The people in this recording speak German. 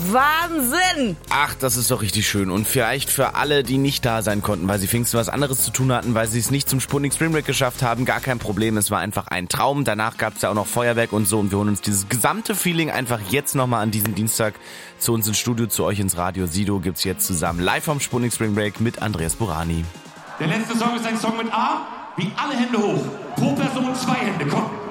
Wahnsinn! Ach, das ist doch richtig schön. Und vielleicht für alle, die nicht da sein konnten, weil sie Pfingsten was anderes zu tun hatten, weil sie es nicht zum Sputnik Spring Break geschafft haben, gar kein Problem. Es war einfach ein Traum. Danach gab es ja auch noch Feuerwerk und so. Und wir holen uns dieses gesamte Feeling einfach jetzt nochmal an diesem Dienstag zu uns ins Studio, zu euch ins Radio. Sido gibt's jetzt zusammen live vom Sputnik Spring Break mit Andreas Burani. Der letzte Song ist ein Song mit A, wie alle Hände hoch. Pro Person 2 Hände, komm.